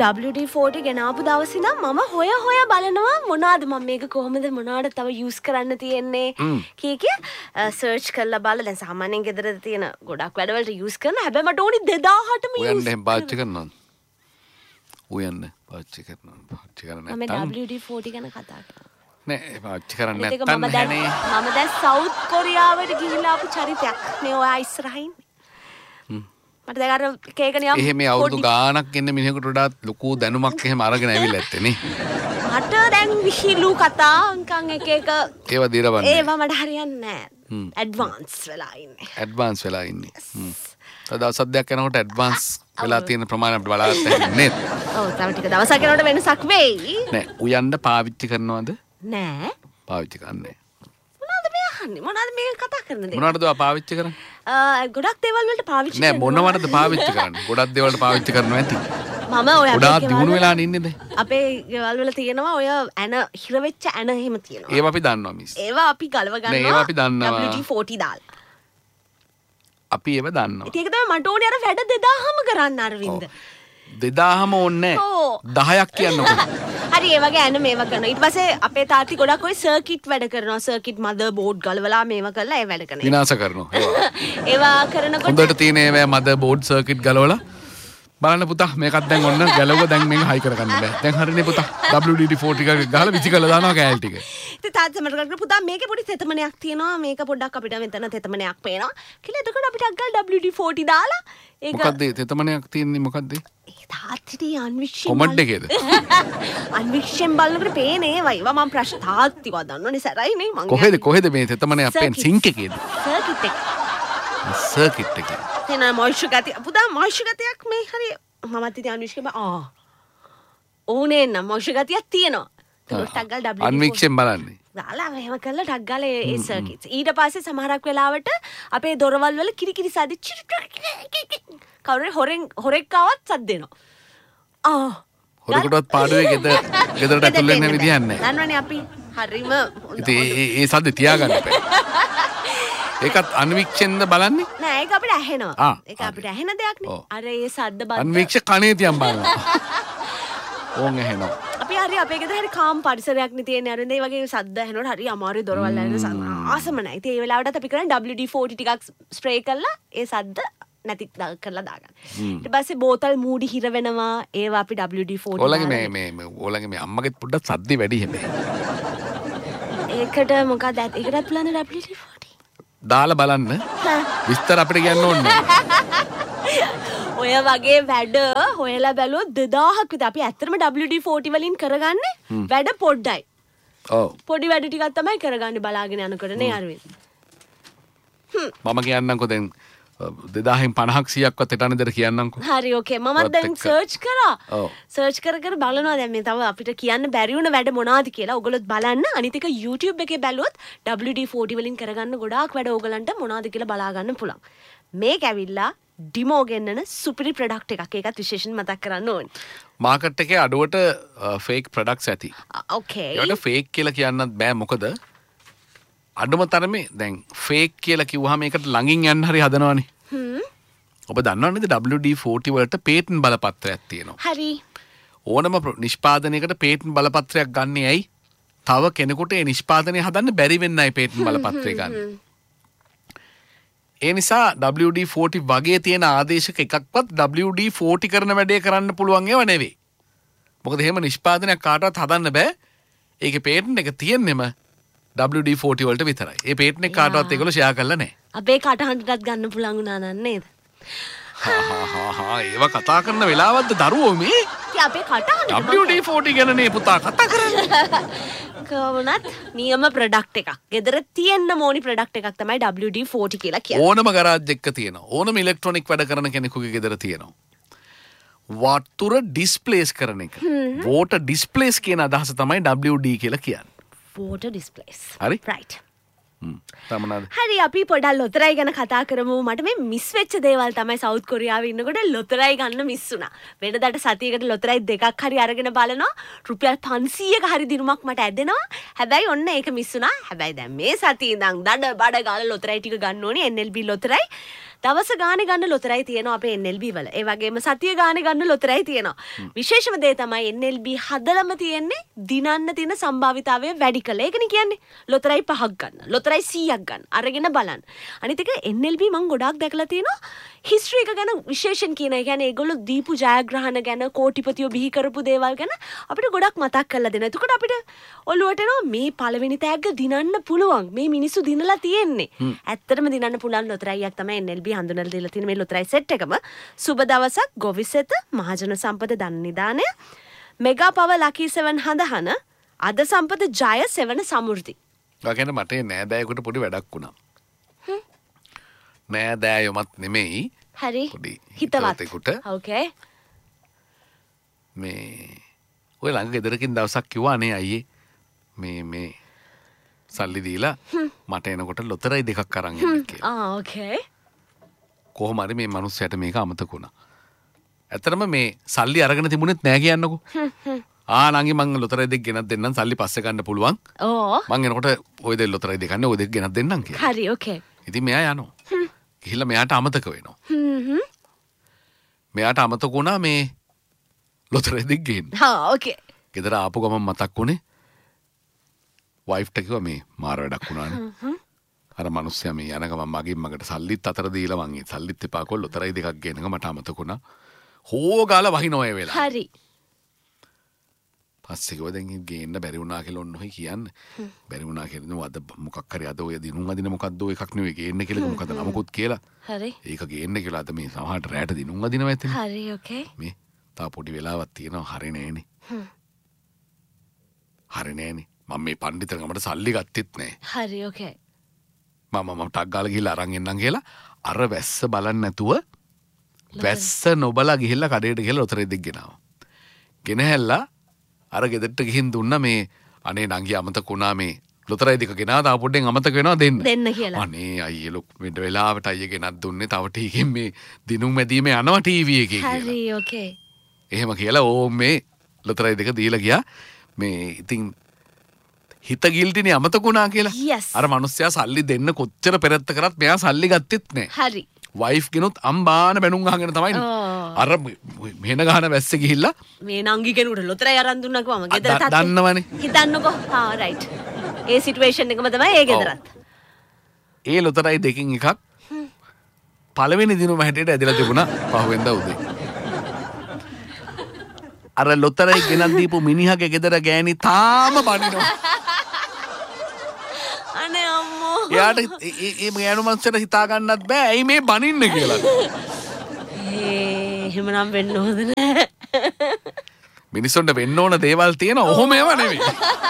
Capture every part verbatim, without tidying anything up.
W D forty ගෙනාපු දවසේ ඉඳන් මම හොය හොය බලනවා මොනවාද මම මේක කොහොමද මොනවාට තව යූස් කරන්න තියෙන්නේ කී කිය සර්ච් කරලා බලලා දැන් සාමාන්‍යයෙන් ගෙදර තියෙන ගොඩක් වැඩවලට යූස් කරන හැබැයි මට ඕනි දෙදාහටම යූස් ඔයන් දැන් පාවිච්චි කරනවා ඔයන් පාවිච්චි කරනවා පාවිච්චි කරන්නේ නැත්නම් මම W D forty ගැන කතා කරනවා නෑ පාවිච්චි කරන්නේ නැත්නම් නැහනේ මම දැන් සවුත් කොරියාවට ගිහිල්ලා ආපු චරිතයක් නේ ඔයා ඉස්සරහින් මට දැන් අර කේක නියම් එහෙම අවුරුදු ගාණක් ඉන්න මිනිහෙකුට වඩා ලොකු දැනුමක් එහෙම අරගෙන ඇවිල්ලා ඇත්තේ නේ මට දැන් විහිළු කතා අංකන් එක එක ඒවා දිරවන්නේ ඒවා මට හරියන්නේ නැහැ ඇඩ්වාන්ස් වෙලා ඉන්නේ ඇඩ්වාන්ස් වෙලා ඉන්නේ හ්ම් තව සද්දයක් යනකොට ඇඩ්වාන්ස් වෙලා තියෙන ප්‍රමාණය අපිට බලාගන්න හැන්නේ ඔව් තව ටික දවසක් යනකොට වෙනසක් වෙයි නෑ උයන්ද පාවිච්චි කරනවද නෑ පාවිච්චි කරන්නේ මොනවද මේ අහන්නේ මොනවද මේ කතා කරන දේ මොනවටද ඔයා පාවිච්චි කරන්නේ ගොඩක් දේවල් වලට පාවිච්චි නෑ මොනවටද පාවිච්චි කරන්නේ ගොඩක් දේවල් වලට පාවිච්චි කරනවා ඇති මම ඔය ගොඩාක් දිනුන වෙලා ඉන්නේ දැන් අපේ ගෙවල් වල තියෙනවා ඔය ඇන හිර වෙච්ච ඇන එහෙම තියෙනවා ඒවා අපි දන්නවා මිස් ඒවා අපි ගලව ගන්නවා නෑ ඒවා අපි දන්නවා W D forty දාලා අපි ඒව දන්නවා ඒක තමයි මට ඕනේ අර වැඩ දෙදාහම කරන්න අරවින්ද දෙදාහම ඕනේ දහයක් කියන්නකො හරි ඒ වගේ ඇන මේවා කරනවා ඊට පස්සේ අපේ තාත්ති ගොඩක් ඔය සර්කිට් වැඩ කරනවා සර්කිට් මදර් බෝඩ් ගලවලා මේවා කරලා ඒ වැඩ කරනවා විනාශ කරනවා ඒවා කරනකොට හොඳට තියෙන ඒවා මදර් බෝඩ් සර්කිට් ගලවලා බලන්න පුතා මේකත් දැන් ඔන්න ගැලවුවා දැන් මේක හයි කරගන්න බෑ දැන් හරිනේ පුතා W D forty එක ගහලා විසි කරලා දානවා කෑල් ටික ඉතින් තාත්තා මට කිව්වා පුතා මේකේ පොඩි තෙතමනයක් තියෙනවා මේක පොඩ්ඩක් අපිට මෙතන තෙතමනයක් පේනවා කියලා එතකොට අපිට අග්ගල් W D forty දාලා ඒක මොකද්ද තෙතමනයක් තියෙන්නේ මොකද්ද ඒ තාත්තිට අන්වික්ෂන් කොමන්ට් එකේද අන්වික්ෂන් බලනකොට පේන්නේ ඒවා ඒවා මම ප්‍රශ්න තාත්තිවා දන්නවනේ සරයිනේ මං කොහෙද කොහෙද මේ තෙතමනයක් පේන්නේ සින්ක් එකේද සර්කිට් එක සර්කිට් එකේ තේන මොයිෂ් ගතිය පුතා මොයිෂ් ගතියක් මේ හරි මමත් ඉතින් අන්වික්ෂන් බා ආ ඕනේ නම් මොයිෂ් ගතියක් තියෙනවා ඒක ටග් ගාලා W අන්වික්ෂන් බලන්නේ දාලා එහෙම කරලා ටග් ගාලා ඒ සර්කිට්ස් ඊට පස්සේ සමහරක් වෙලාවට අපේ දොරවල් වල කිරි කිරි සද්ද කවුරුරේ හොරෙන් හොරෙක් ආවත් සද්ද දෙනවා ආ හොරකටවත් පාඩුවේ ගෙදර ගෙදරට ඇතුල් වෙන්න විදියක් නැහැ දන්නවනේ අපි හරිම ඉතින් ඒ ඒ සද්ද තියාගන්න බෑ ඒකත් අන්වික්ෂෙන්ද බලන්නේ නෑ ඒක අපිට ඇහෙනවා ඒක අපිට ඇහෙන දෙයක් නේ අර ඒ සද්ද බද්ද අන්වික්ෂ කනේ තියන් බලනවා ඕන් ඇහෙනවා අපි හරි අපේ ගෙදර හරි කාම් පරිසරයක් නේ තියෙන්නේ අර මේ වගේ සද්ද ඇහෙනකොට හරි අමාරුයි දොරවල් ඇරෙන ආසම නැහැ ඉතින් ඒ වෙලාවටත් අපි කරන්නේ W D forty ටිකක් ස්ප්‍රේ කරලා ඒ සද්ද නැති කරලා දාගන්න ඊට පස්සේ බෝතල් මූඩි හිර වෙනවා ඒවා අපි W D forty ඕලගේ මේ මේ ඕලගේ මේ අම්මගෙත් පොඩ්ඩක් සද්ද වැඩි හැබැයි ඒකට මොකක්ද ඒකටත් බලන්න W D forty දාලා බලන්න විස්තර අපිට කියන්න ඕනේ ඔය වගේ වැඩ හොයලා බැලුවොත් දෙදාහක් විතර අපි ඇත්තටම W D forty වලින් කරගන්නේ වැඩ පොඩ්ඩයි ඔව් පොඩි වැඩ ටිකක් තමයි කරගන්නේ බලාගෙන යනකොට නේ අරවින්ද මම කියන්නම්කෝ දැන් දෙදාහෙන් පනහක් සියයක් වත් එතනදර කියන්නම්කෝ හරි ඕකේ මමත් දැන් සර්ච් කරා සර්ච් කර කර බලනවා දැන් මේ තව අපිට කියන්න බැරි වුණ වැඩ මොනවද කියලා ඔයගොල්ලොත් බලන්න අනිත් එක YouTube එකේ බැලුවොත් W D forty වලින් කරගන්න ගොඩාක් වැඩ ඕගලන්ට මොනවද කියලා බලා ගන්න පුළුවන් මේක ඇවිල්ලා ඩිමෝ ගෙන්නන සුපිරි ප්‍රොඩක්ට් එකක් ඒකත් විශේෂයෙන් මතක් කරන්න ඕනේ මාකට් එකේ අඩුවට ෆේක් ප්‍රොඩක්ට්ස් ඇති ඕකේ ඒකට ෆේක් කියලා කියන්නත් බෑ මොකද අඩුම තරමේ දැන් ෆේක් කියලා කිව්වහම ඒකට ළඟින් යන්න හරි හදනවනේ හ්ම් ඔබ දන්නවනේද W D forty වලට පේටන්ට් බලපත්‍රයක් තියෙනවා හරි ඕනම නිෂ්පාදනයකට පේටන්ට් බලපත්‍රයක් ගන්න ඇයි තව කෙනෙකුට ඒ නිෂ්පාදනය හදන්න බැරි වෙන්නයි පේටන්ට් බලපත්‍රය ගන්න ඒ නිසා W D forty වගේ තියෙන ආදේශක එකක්වත් W D forty කරන වැඩේ කරන්න පුළුවන් ඒවා නෙවෙයි මොකද එහෙම නිෂ්පාදනයක් කාටවත් හදන්න බෑ ඒකේ පේටන්ට් එක තියෙන්නෙම W D forty වලට විතරයි. ඒ පේටන්ට් එක කාටවත් ඒගොල්ලෝ ෂෙයා කරලා නැහැ. අපේ කටහඬටත් ගන්න පුළුවන් වුණා නේද? හා හා හා හා ඒව කතා කරන වෙලාවක්ද දරුවෝ මේ? ඉතින් අපේ කටහඬ W D forty ගැන නේ පුතා කතා කරන්නේ. කොහොමවත් නියම ප්‍රොඩක්ට් එකක්. ගෙදර තියෙන්න ඕනි ප්‍රොඩක්ට් එකක් තමයි W D forty කියලා කියන්නේ. ඕනම ගරාජ් එකක තියෙනවා. ඕනම ඉලෙක්ට්‍රොනික වැඩ කරන කෙනෙකුගේ ගෙදර තියෙනවා. වතුර ඩිස්ප්ලේස් කරන එක. වෝටර් ඩිස්ප්ලේස් කියන අදහස තමයි W D කියලා කියන්නේ. water displays හරි right හ්ම් තමනද හරි අපි පොඩක් ලොතරැයි ගැන කතා කරමු මට මේ මිස් වෙච්ච දේවල් තමයි සවුත් කොරියාවේ ඉන්නකොට ලොතරැයි ගන්න මිස් වුණා වෙනදාට සතියකට ලොතරැයි දෙකක් හරි අරගෙන බලනවා රුපියල් පන්සීයක හරි දිනුමක් මට ඇදෙනවා හැබැයි ඔන්න ඒක මිස් වුණා හැබැයි දැන් මේ සතියේ ඉඳන් දඩ බඩ ගාලා ලොතරැයි ටික ගන්න ඕනේ N L B ලොතරැයි දවස ගානේ ගන්න ලොතරැයි තියෙනවා අපේ N L B වල. ඒ වගේම සතිය ගානේ ගන්න ලොතරැයි තියෙනවා. විශේෂම දේ තමයි N L B හදලම තියෙන්නේ දිනන්න තියෙන සම්භාවිතාවය වැඩි කළ. ඒකනේ කියන්නේ. ලොතරැයි පහක් ගන්න. ලොතරැයි සීයක් ගන්න. අරගෙන බලන්න. අනිත් එක N L B මම ගොඩාක් දැකලා තියෙනවා. හිස්ටරි එක ගැන විශේෂයෙන් කියන. ඒ කියන්නේ ඒගොල්ලෝ දීපු ජයග්‍රහණ ගැන කෝටිපතියෝ බිහි කරපු දේවල් ගැන අපිට ගොඩක් මතක් කරලා දෙනවා. එතකොට අපිට ඔළුවට එනවා මේ පළවෙනි තෑග්ග දිනන්න පුළුවන්. මේ මිනිස්සු දිනලා තියෙන්නේ. ඇත්තටම දිනන්න පුළුවන් ලොතරැයියක් තමයි N L B හඳුනලා දීලා තියෙන මේ ලොතරැයි සෙට් එකම. සුබ දවසක් ගොවිසෙත මහජන සම්පත ධන නිදානය මෙගා පව ලකී සෙවන් හඳහන අද සම්පත ජය සෙවන සමෘද්ධි. ගාගෙන මට නෑදෑයෙකුට පොඩි වැඩක් වුණා. නෑදෑයොමත් නෙමෙයි. හරි. පොඩි හිතවතෙකුට. ඕකේ. මේ ඔය ළඟ ගෙදරකින් දවසක් කිව්වා අනේ අයියේ මේ මේ සල්ලි දීලා මට එනකොට ලොතරැයි දෙකක් අරන් එන්න කියලා. ආ ඕකේ. කොහොම හරි මේ මිනිස්සයාට මේක අමතක වුණා. ඇත්තටම මේ සල්ලි අරගෙන තිබුණෙත් නෑ කියන්නකෝ. ආ නංගි මං ලොතරැයි දෙක ගෙනත් දෙන්නම් සල්ලි පස්සේ ගන්න පුළුවන්. ඕ. මං එනකොට ඔය දෙක ලොතරැයි දෙක ගන්න ඔය දෙක ගෙනත් දෙන්නම් කියලා. හරි ඕකේ. ඉතින් මෙයා යනවා. ගිහිල්ලා මෙයාට අමතක වෙනවා. හ්ම් හ්ම්. මෙයාට අමතක වුණා මේ ලොතරැයි දෙක ගේන්න. හා ඕකේ. ගෙදර ආපු ගමන් මතක් වුණේ වයිෆ්ට කිව්වා මේ මාර වැඩක් වුණානේ. අර මිනිස්සයා මේ යන ගමන් මගෙන් මගට සල්ලිත් අතර දීලා මං ඒ සල්ලිත් එපා කොල්ල ලොතරැයි දෙකක් ගේනක මට අමතක වුණා. හොෝගාලා වහිනවා ඒ වෙලාව. හරි. පස්සේ කිව්වා දැන් ගේන්න බැරි වුණා කියලා ඔන්න ඔහි කියන්නේ. බැරි වුණා කියලා අද මොකක් හරි අද ඔය දිනුම් අදින මොකද්ද ඔය එකක් නෙවෙයි ගේන්න කියලා මොකද නමකුත් කියලා. හරි. ඒක ගේන්න කියලා අද මේ සමහරට රැට දිනුම් අදිනවා ඇත්තනේ. හරි ඕකේ. මේ තා පොඩි වෙලාවක් තියෙනවා හරි නෑනේ. හරි නෑනේ. මම මේ පණ්ඩිතකමට සල්ලි ගත්තෙත් නෑ. හරි ඕකේ. මම මම ටක් ගාලා ගිහලා අරන් එන්නම් කියලා අර වැස්ස බලන්න නැතුව වැස්ස නොබලා ගිහිල්ලා කඩේට ගිහලා ලොතරැයි දෙක ගෙනාවා. ගෙනහැල්ලා අර ගෙදරට ගිහින් දුන්නා මේ අනේ නංගි අමතක වුණා මේ ලොතරැයි දෙක ගෙනා තා පොඩ්ඩෙන් අමතක වෙනවා දෙන්න. දෙන්න කියලා. අනේ අයියේ ලොක් මෙන්න වෙලාවට අයියේ ගෙනත් දුන්නේ තව ටීකින් මේ දිනුම් මැදීමේ යනවා ටීවී එකේ කියලා. හරි ඕකේ. එහෙම කියලා ඕම් මේ ලොතරැයි දෙක දීලා ගියා. මේ ඉතින් හිත ගිල්ටිනේ අමතක වුණා කියලා. Yes. අර මිනිස්සයා සල්ලි දෙන්න කොච්චර පෙරත්ත කරත් මෙයා සල්ලි ගත්තෙත් නෑ. හරි. වයිෆ් ගෙනුත් අම්බාන බැනුම් අහගෙන තමයි අර මෙහෙන ගහන වැස්සේ ගිහිල්ලා මේ නංගි කෙනෙකුට ලොතරැයි අරන් දුන්නා කිව්වම ගෙදර තාත්තේ දන්නවනේ. හිතන්නකෝ. ආ රයිට්. ඒ සිටුේෂන් එකම තමයි ඒ ගෙදරත්. ඒ ලොතරැයි දෙකකින් එකක් පළවෙනි දිනුම හැටියට ඇදලා තිබුණා පහුවෙන්දා උදේ. අර ලොතරැයි ගෙනත් දීපු මිනිහගේ ගෙදර ගෑණි තාම බනිනවා. අනේ අම්මෝ. එයාට ඒ ගෑනු මනුස්සයට හිතා ගන්නත් බෑ ඇයි මේ බනින්න කියලා. ඒ එහෙමනම් වෙන්න හොඳ නෑ. මිනිස්සුන්ට වෙන්න ඕන දේවල් තියෙන ඔහොම ඒවා නෙවෙයි.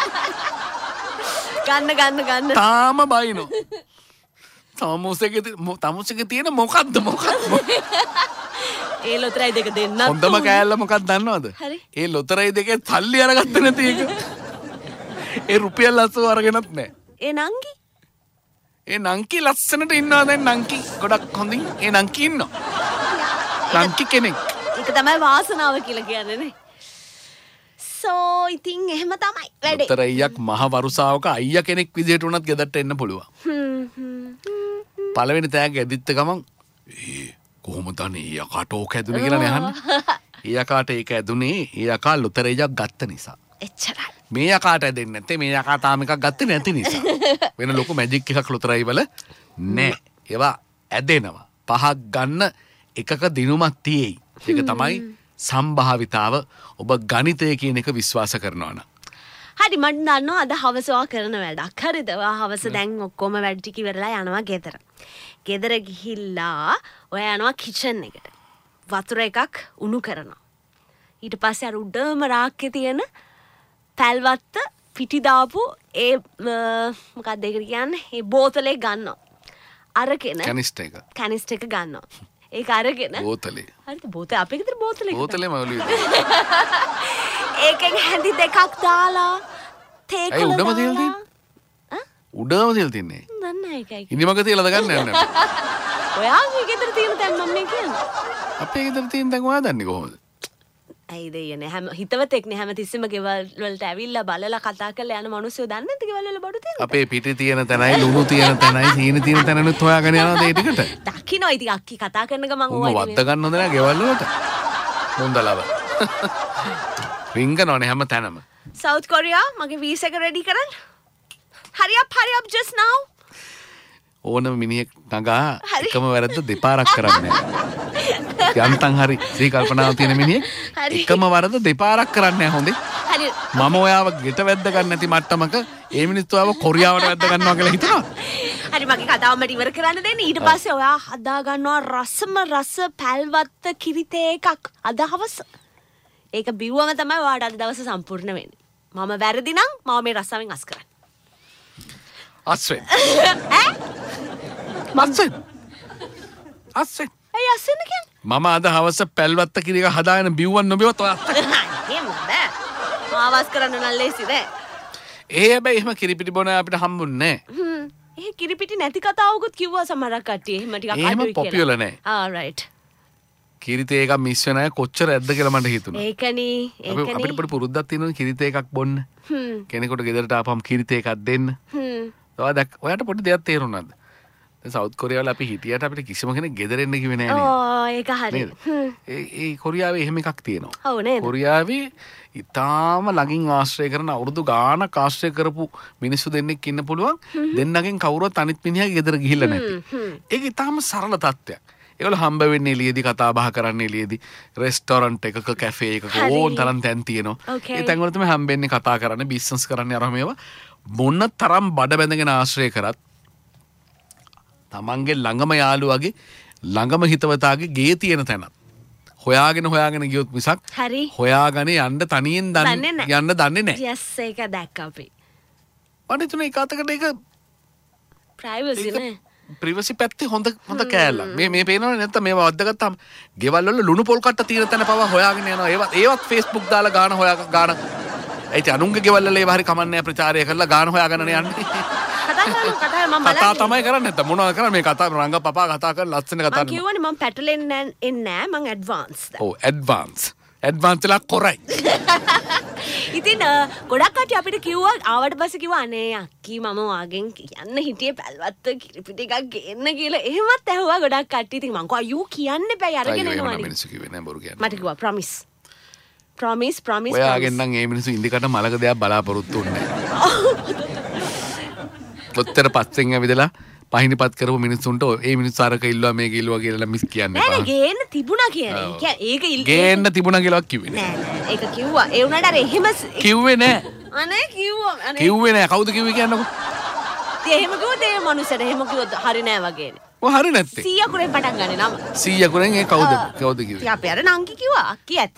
ගන්න ගන්න ගන්න. තාම බයිනෝ. තමුසෙක තමුසෙක තියෙන මොකද්ද මොකක්ද? ඒ ලොතරැයි දෙක දෙන්නත් හොඳම කෑල්ල මොකක්ද දන්නවද? හරි. ඒ ලොතරැයි දෙකේ සල්ලි අරගත්ත නැති එක. ඒ රුපියල් අසූ අරගෙනත් නැහැ. ඒ නංගි ඒ නංකි ලස්සනට ඉන්නවා දැන් නංකි ගොඩක් හොඳින් ඒ නංකි ඉන්නවා. නංකි කෙනෙක්. ඒක තමයි වාසනාව කියලා කියන්නේ නේ. සෝ ඉතින් එහෙම තමයි වැඩේ. ලොතරැයියක් මහ වරුසාවක අයියා කෙනෙක් විදිහට උනත් ගෙදරට එන්න පුළුවන්. හ්ම් හ්ම්. පළවෙනි තෑග්ග ඇදිත්ත ගමන් ඒ කොහොමද අනේ යකාට ඕක ඇදුනේ කියලා නේ අහන්නේ. ඒ යකාට ඒක ඇදුනේ ඒ යකා ලොතරැයියක් ගත්ත නිසා. එච්චරයි. මේ යකාට ඇදෙන්නේ නැත්තේ මේ යකා තාම එකක් ගත්තේ නැති නිසා. වෙන ලොකු මැජික් එකක් ලොතරැයි වල නෑ. ඒවා ඇදෙනවා. පහක් ගන්න එකක දිනුමක් තියෙයි. ඒක තමයි සම්භාවිතාව. ඔබ ගණිතය කියන එක විශ්වාස කරනවා නම්. හරි මට දන්නවා අද හවස ඔයා කරන වැඩක්. හරිද? ඔයා හවස දැන් ඔක්කොම වැඩ ටික ඉවරලා යනවා ගෙදර. ගෙදර ගිහිල්ලා ඔයා යනවා කිචන් එකට. වතුර එකක් උණු කරනවා. ඊට පස්සේ අර උඩම රාක්කේ තියෙන පැල්වත්ත පිටි දාපු ඒ මොකක්ද ඒකට කියන්නේ? ඒ බෝතලේ ගන්නවා. අරගෙන කැනිස්ටර් එක. කැනිස්ටර් එක ගන්නවා. ඒක අරගෙන බෝතලේ. හරිද? බෝතල අපේ ගෙදර බෝතලේ. බෝතලේම ඔළුවේ. ඒකෙන් හැඳි දෙකක් දාලා තේ ඇයි කළ උඩම තියලා දාලා. තියෙන්නේ? උඩම තියලා තියන්නේ. දන්නේ නැහැ ඒකයි. ඉනිමක තියලාද ගන්න යන්නේ? ඔයාගේ ගෙදර තියෙන තැන් මම මේ කියන්නේ. අපේ ගෙදර තියෙන තැන් ඔයා දන්නේ කොහොමද? ඇයි දෙයනේ හැම හිතවතෙක්නේ හැම තිස්සෙම ගෙවල් වලට ඇවිල්ලා බලලා කතා කරලා යන මිනිස්සු දන්නේ නැද්ද ගෙවල් වල බඩු තියෙනවා අපේ පිටේ තියෙන තැනයි ලුණු තියෙන තැනයි සීනි තියෙන තැනනුත් හොයාගෙන යනවා ඒ ටිකට දකින්නයි ඉතින් අක්කි කතා කරන ගමන් ඕවා වද්ද ගන්න හොඳ නෑ ගෙවල් වලට හොඳලව රින්ගනෝනේ හැම තැනම South Korea මගේ වීසා එක රෙඩි කරන්න hurry up hurry up just now ඕනම මිනිහෙක් නගා එකම වැරද්ද දෙපාරක් කරන්නේ යන්තම් හරි සිහි කල්පනාව තියෙන මිනිහෙක් එකම වරද දෙපාරක් කරන්නේ නැහැ හොඳේ හරි මම ඔයාව ගෙට වැද්ද ගන්න නැති මට්ටමක ඒ මිනිස්සු ආව කොරියාවට වැද්ද ගන්නවා කියලා හිතනවා හරි මගේ කතාව මට ඉවර කරන්න දෙන්න ඊට පස්සේ ඔයා හදා ගන්නවා රසම රස පැල්වත්ත කිරිතේ එකක් අද හවස ඒක බිව්වම තමයි ඔයාට අද දවස සම්පූර්ණ වෙන්නේ මම වැරදි නම් මම මේ රස්සාවෙන් අස් කරන්නේ අස්වෙන් ඈ අස්වෙන් අස්වෙන් ඇයි අස්සෙන්න කියන්නේ මම අද හවස පැල්වත්ත කිරි එක හදාගෙන බිව්වන් නොබිව්වත් ඔය අත්ත එහෙම බෑ මාවස් කරන්න නම් ලේසි නෑ ඒ හැබැයි එහෙම කිරිපිටි බොන අපිට හම්බුන්නේ නැහැ හ්ම් ඒ කිරිපිටි නැති කතාවකුත් කිව්වා සමහරක් කට්ටිය එහෙම ටිකක් අඩුයි කියලා එහෙම පොපියුලර් නෑ ආ රයිට් කිරිතේ එකක් මිස් වෙන අය කොච්චර ඇද්ද කියලා මට හිතුණා ඒකනේ ඒකනේ අපිට පොඩි පුරුද්දක් තියෙනවා කිරිතේ එකක් බොන්න හ්ම් කෙනෙකුට ගෙදරට ආපම් කිරිතේ එකක් දෙන්න හ්ම් ඔයා දැක් ඔයාට පොඩි දෙයක් තේරුණාද දැන් සවුත් කොරියාවල අපි හිටියට අපිට කිසිම කෙනෙක් ගෙදර එන්න කිව්වේ නෑ නේද ඕ ඒක හරි හ්ම් ඒ ඒ කොරියාවේ එහෙම එකක් තියෙනවා ඔව් නේද කොරියාවේ ඊටාම ළඟින් ආශ්‍රය කරන අවුරුදු ගාණක් ආශ්‍රය කරපු මිනිස්සු දෙන්නෙක් ඉන්න පුළුවන් දෙන්නගෙන් කවුරුවත් අනිත් මිනිහාගේ ගෙදර ගිහිල්ලා නැති ඒක ඊටාම සරල තත්ත්වයක් ඒගොල්ලෝ හම්බ වෙන්නේ එළියේදී කතා බහ කරන්නේ එළියේදී රෙස්ටොරන්ට් එකක කැෆේ එකක ඕන තරම් තැන් තියෙනවා ඒ තැන් වල තමයි හම්බෙන්නේ කතා කරන්නේ බිස්නස් කරන්නේ අර මේවා මොන තරම් බඩ බැඳගෙන ආශ්‍රය කරත් තමන්ගේ ළඟම යාළුවාගේ ළඟම හිතවතාගේ ගේ තියෙන තැනත් හොයාගෙන හොයාගෙන ගියොත් මිසක් හරි හොයාගෙන යන්න තනියෙන් යන්න දන්නේ නැහැ යස් ඒක දැක්ක අපි මට හිතුනේ ඒක අතකට ඒක ප්‍රයිවසි නේ ප්‍රිවසි පැත්තේ හොඳ හොඳ කෑල්ලක් මේ මේ පේනවනේ නැත්තම් මේවා වද්දාගත්තාම ගෙවල් වල ලුණු පොල් කට්ට තියෙන තැන පවා හොයාගෙන යනවා ඒවත් ඒවත් Facebook දාලා ගාන හොයා ගාන ඒ කිය අනුන්ගේ ගෙවල් වල ඒවා හරි කමන්නේ ප්‍රචාරය කරලා ගාන හොයාගෙන යන්නේ කතා කරමු කතා මම බලන්නේ කතා තමයි කරන්නේ නැත්තම් මොනවද කරන්නේ මේ කතා රංග පපා කතා කරලා ලස්සන කතා මම කියවනේ මම පැටලෙන්නේ එන්නේ නැහැ මම ඇඩ්වාන්ස් ඔව් ඇඩ්වාන්ස් ඇඩ්වාන්ස් ලා කොරයි ඉතින් ගොඩක් කට්ටිය අපිට කිව්වා ආවට පස්සේ කිව්වා අනේ අක්කී මම වාගෙන් කියන්න හිටියේ පැල්වත්ත කිරිපිටි එකක් ගේන්න කියලා එහෙමත් ඇහුවා ගොඩක් කට්ටිය ඉතින් මං කිව්වා යූ කියන්න එපා අරගෙන එනවා නේ මිනිස්සු කිව්වේ නෑ බොරු කියන්නේ මට කිව්වා ප්‍රොමිස් ප්‍රොමිස් ප්‍රොමිස් ඔයාගෙන් නම් මේ මිනිස්සු ඉන්දිකට මලක දෙයක් බලාපොරොත්තු වෙන්නේ නෑ ඔත්තර පස්සෙන් ඇවිදලා පහිනිපත් කරපු මිනිස්සුන්ට ඒ මිනිස්සු අරක ඉල්ලුවා මේක ඉල්ලුවා කියලා මිස් කියන්නේ නෑ ගේන්න තිබුණා කියන්නේ ඒක ගේන්න තිබුණා කියලා කිව්වේ නෑ නෑ ඒක කිව්වා ඒ උනාට අර එහෙම කිව්වේ නෑ අනේ කිව්වා අනේ කිව්වේ නෑ කවුද කිව්වේ කියන්නකෝ ඉතින් එහෙම කිව්වොත් ඒ මනුස්සයාට එහෙම කිව්වොත් හරි නෑ වගේනේ ඔය හරි නැත්තේ සීයා කුරෙන් පටන් ගන්නේ නම සීයා කුරෙන් ඒ කවුද කවුද කිව්වේ ඉතින් අපි අර නංගි කිව්වා අක්කී ඇත්ත